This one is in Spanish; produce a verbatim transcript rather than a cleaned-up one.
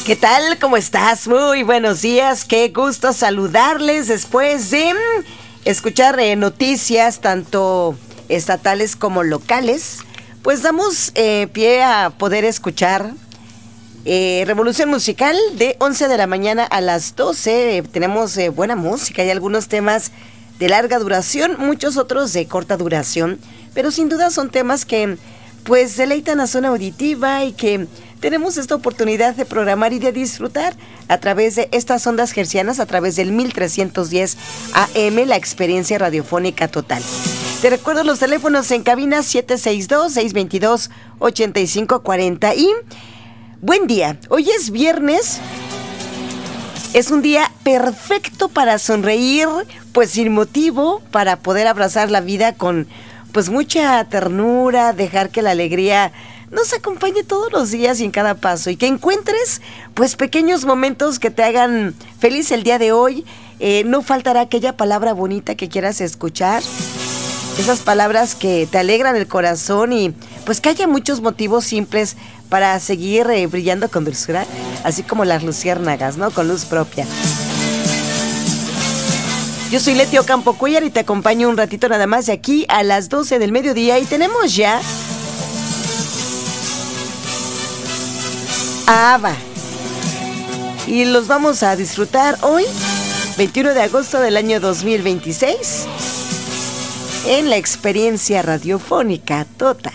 ¿Qué tal? ¿Cómo estás? Muy buenos días. Qué gusto saludarles después de mm, escuchar eh, noticias tanto estatales como locales. Pues damos eh, pie a poder escuchar eh, Revolución Musical de once de la mañana a las doce. Eh, tenemos eh, buena música y algunos temas de larga duración, muchos otros de corta duración, pero sin duda son temas que pues deleitan a zona auditiva y que tenemos esta oportunidad de programar y de disfrutar a través de estas ondas hercianas, a través del mil trescientos diez A M, la experiencia radiofónica total. Te recuerdo los teléfonos en cabina siete seis dos, seis dos dos, ocho cinco cuatro cero y buen día. Hoy es viernes. Es un día perfecto para sonreír, pues sin motivo, para poder abrazar la vida con pues mucha ternura, dejar que la alegría nos acompañe todos los días y en cada paso, y que encuentres pues pequeños momentos que te hagan feliz el día de hoy. Eh, no faltará aquella palabra bonita que quieras escuchar, esas palabras que te alegran el corazón, y pues que haya muchos motivos simples para seguir eh, brillando con dulzura, así como las luciérnagas, ¿no? Con luz propia. Yo soy Leti Ocampo Cuellar y te acompaño un ratito nada más de aquí a las doce del mediodía, y tenemos ya a ABBA. Y los vamos a disfrutar hoy, veintiuno de agosto del año dos mil veintiséis, en la experiencia radiofónica total.